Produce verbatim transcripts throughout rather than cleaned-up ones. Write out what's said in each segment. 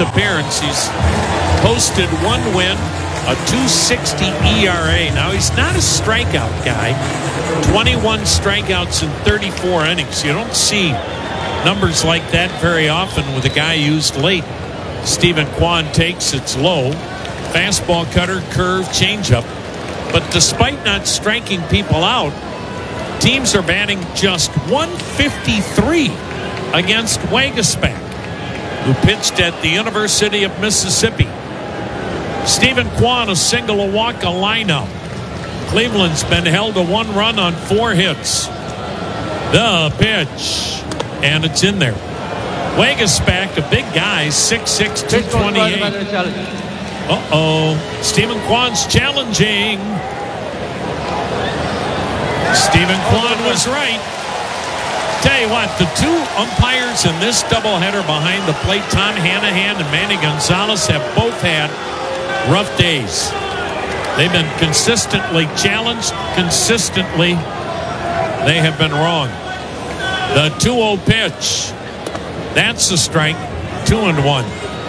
appearance. He's posted one win, a two sixty E R A. Now, he's not a strikeout guy. twenty-one strikeouts in thirty-four innings. You don't see numbers like that very often with a guy used late. Stephen Kwan takes it's low. Fastball, cutter, curve, changeup. But despite not striking people out, teams are batting just one fifty-three against Waguespack, who pitched at the University of Mississippi. Stephen Kwan, a single, a walk, a line-out. Cleveland's been held to one run on four hits. The pitch, and it's in there. Waguespack, a big guy, six six, two twenty-eight. Uh-oh. Stephen Kwan's challenging. Stephen Kwan was right. Tell you what, the two umpires in this doubleheader behind the plate, Tom Hanahan and Manny Gonzalez, have both had rough days. They've been consistently challenged. Consistently, they have been wrong. The two oh pitch. That's the strike. Two and one.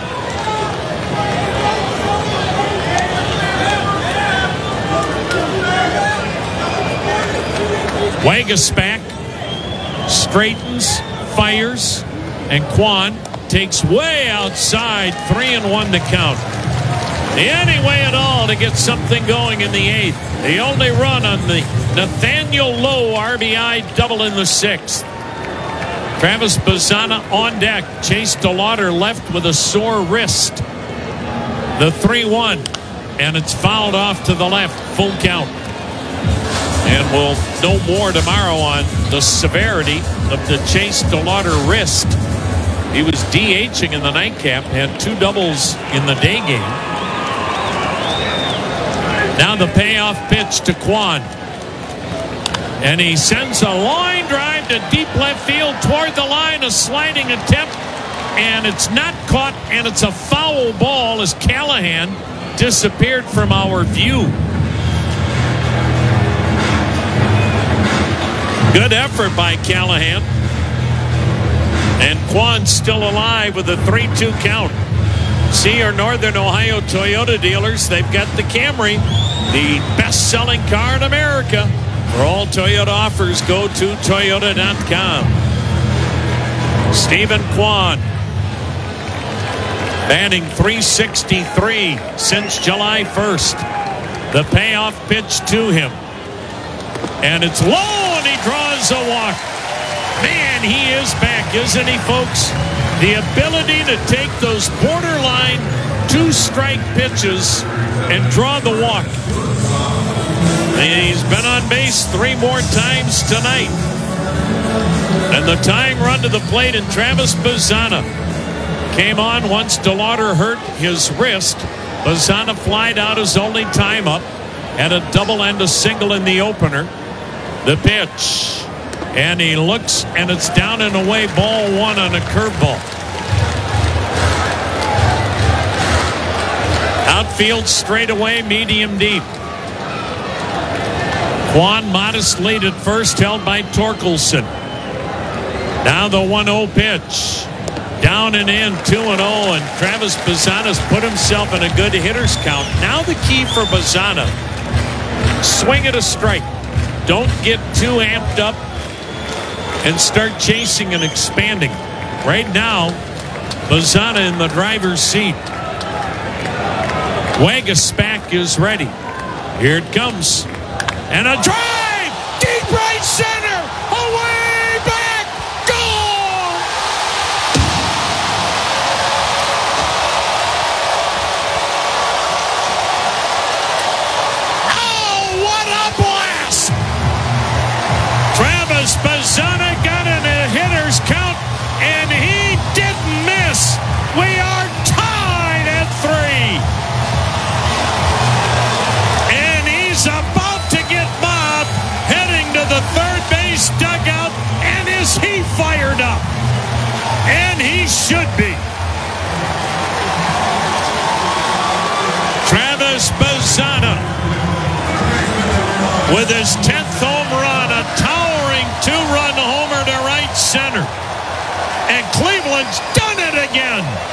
Waguespack straightens, fires, and Kwan takes way outside. Three and one to count. Any way at all to get something going in the eighth. The only run on the Nathaniel Lowe R B I double in the sixth. Travis Bazzana on deck. Chase DeLauder left with a sore wrist. The three one. And it's fouled off to the left. Full count. And we'll know more tomorrow on the severity of the Chase DeLauder wrist. He was DHing in the nightcap. Had two doubles in the day game. Now the payoff pitch to Kwan. And he sends a line drive to deep left field toward the line. A sliding attempt. And it's not caught. And it's a foul ball as Callahan disappeared from our view. Good effort by Callahan. And Kwan's still alive with a three two count. See your Northern Ohio Toyota dealers. They've got the Camry, the best-selling car in America. For all Toyota offers, go to Toyota dot com. Stephen Kwan, batting three sixty-three since July first. The payoff pitch to him. And it's low, and he draws a walk. Man, he is back, isn't he, folks? The ability to take those borderline two-strike pitches and draw the walk. And he's been on base three more times tonight. And the tying run to the plate, and Travis Bazzana came on once DeLauder hurt his wrist. Bazzana flied out his only time up. Had a double and a single in the opener. The pitch. And he looks, and it's down and away, ball one on a curveball. Outfield straightaway, medium deep. Kwan modest lead at first, held by Torkelson. Now the one oh pitch. Down and in, two and oh, and Travis Bazzana's put himself in a good hitter's count. Now the key for Bazzana, swing at a strike. Don't get too amped up and start chasing and expanding. Right now, Bazzana in the driver's seat. Waguespack is ready. Here it comes. And a drive! Deep right center! Away back! Goal! Oh, what a blast! Travis Bazzana got in a hitter's count, and he didn't miss. We are tied at three. And he's about to get Bob heading to the third base dugout. And is he fired up? And he should be. Travis Bazzana with his tenth home run, a towering two-run homer to right center. And Cleveland's done it again.